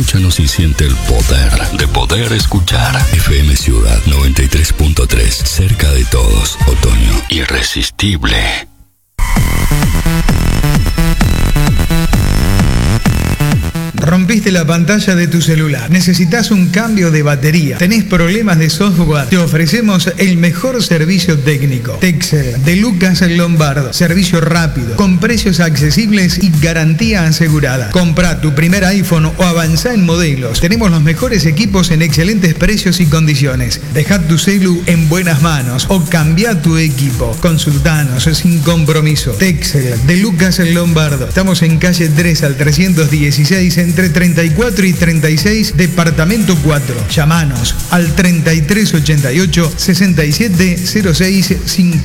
Escúchanos y siente el poder de poder escuchar. FM Ciudad 93.3, cerca de todos. Otoño irresistible. Rompiste la pantalla de tu celular. Necesitas un cambio de batería. ¿Tenés problemas de software? Te ofrecemos el mejor servicio técnico. Texel, de Lucas Lombardo. Servicio rápido, con precios accesibles y garantía asegurada. Comprá tu primer iPhone o avanzá en modelos. Tenemos los mejores equipos en excelentes precios y condiciones. Dejá tu celu en buenas manos o cambia tu equipo. Consultanos sin compromiso. Texel, de Lucas Lombardo. Estamos en calle 3 al 316 entre 34 y 36, departamento 4. Llamanos al 3388 670650.